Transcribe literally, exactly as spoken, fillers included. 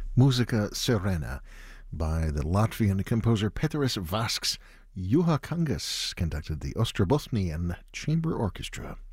Musica Serena by the Latvian composer Peteris Vasks. Juha Kangas conducted the Ostrobothnian Chamber Orchestra.